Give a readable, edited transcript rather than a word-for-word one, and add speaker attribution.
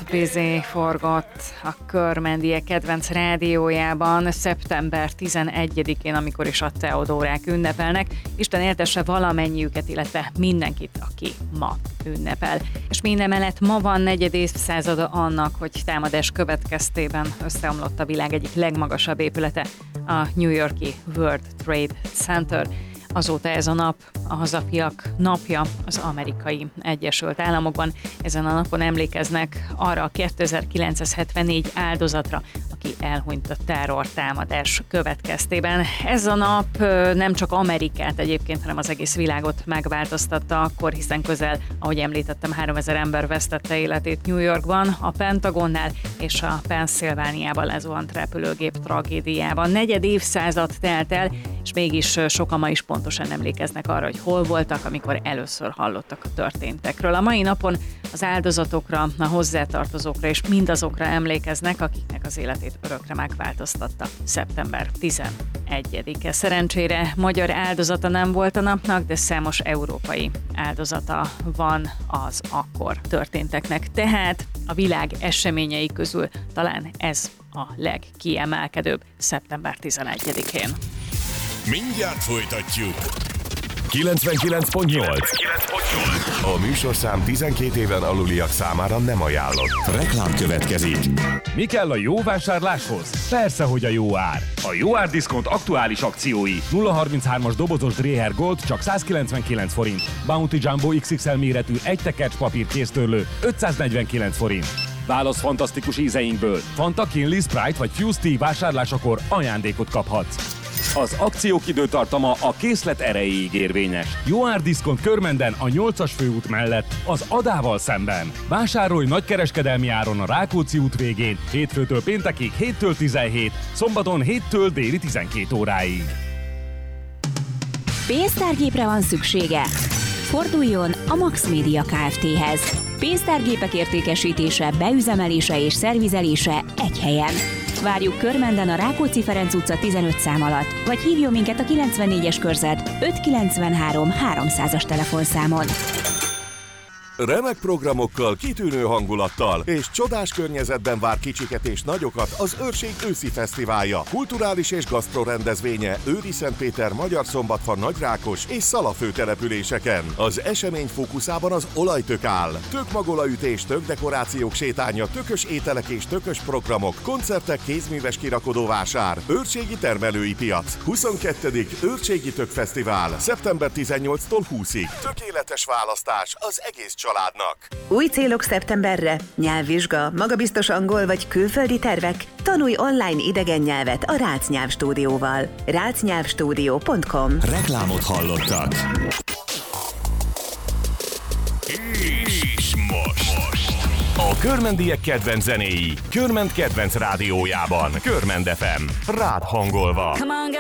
Speaker 1: Busy forgott a Körmendiek kedvenc rádiójában szeptember 11-én, amikor is a Teodórák ünnepelnek. Isten éltesse valamennyiüket, illetve mindenkit, aki ma ünnepel. És mindemellett ma van negyed évszázada annak, hogy támadás következtében összeomlott a világ egyik legmagasabb épülete, a New York-i World Trade Center. Azóta ez a nap a hazafiak napja az Amerikai Egyesült Államokban. Ezen a napon emlékeznek arra a 2974 áldozatra, aki elhunyt a terrortámadás következtében. Ez a nap nem csak Amerikát egyébként, hanem az egész világot megváltoztatta akkor, hiszen közel, ahogy említettem, 3000 ember vesztette életét New Yorkban, a Pentagonnál és a Pennsylvániában lezuhant repülőgép tragédiában. Negyed évszázad telt el, és mégis sokan ma is pontosan emlékeznek arra, hogy hol voltak, amikor először hallottak a történtekről. A mai napon az áldozatokra, a hozzátartozókra és mindazokra emlékeznek, akiknek az életét örökre megváltoztatta szeptember 11-e. Szerencsére magyar áldozata nem volt a napnak, de számos európai áldozata van az akkor történteknek. Tehát a világ eseményei közül talán ez a legkiemelkedőbb szeptember 11-én.
Speaker 2: Mindjárt folytatjuk.
Speaker 3: 99.8. A műsorszám 12 éven aluliak számára nem ajánlott.
Speaker 4: Reklám következik.
Speaker 5: Mi kell a jó vásárláshoz? Persze, hogy a jó ár. A jó ár diszkont aktuális akciói. 033-as dobozos Dreher Gold csak 199 forint. Bounty Jumbo XXL méretű egy tekercs papír kéztörlő 549 forint. Válasz fantasztikus ízeinkből. Fanta, Kinley, Sprite vagy Fuse Tea vásárlásakor ajándékot kaphatsz. Az akciók időtartama a készlet erejéig érvényes. Jó árdiszkont Körmenden a 8-as főút mellett, az Adával szemben. Vásárolj nagykereskedelmi áron a Rákóczi út végén, hétfőtől péntekig 7-től 17, szombaton 7-től déli 12 óráig.
Speaker 6: Pénztárgépre van szüksége? Forduljon a Max Media Kft-hez. Pénztárgépek értékesítése, beüzemelése és szervizelése egy helyen. Várjuk Körmenden a Rákóczi Ferenc utca 15 szám alatt, vagy hívjon minket a 94-es körzet 593 300-as telefonszámon.
Speaker 2: Remek programokkal, kitűnő hangulattal és csodás környezetben vár kicsiket és nagyokat az Őrség őszi fesztiválja. Kulturális és gasztro rendezvénye Őriszentpéter, Magyarszombatfan, Nagyrákos és Szala főtelepüléseken. Az esemény fókuszában az olajtök áll. Tökmagolaütés, tökdekorációk sétánya, tökös ételek és tökös programok, koncertek, kézműves kirakodóvásár, Őrségi termelői piac, 22. Őrségi Tökfesztivál, szeptember 18-tól 20-ig. Tökéletes választás az egész családnak.
Speaker 7: Új célok szeptemberre? Nyelvvizsga, magabiztos angol vagy külföldi tervek? Tanulj online idegen nyelvet a Rácz Nyelvstúdióval. rácznyelvstudio.com.
Speaker 4: Reklámot hallottak.
Speaker 3: És most a Körmendiek kedvenc zenéi Körmend kedvenc rádiójában. Körmend FM. Rád hangolva.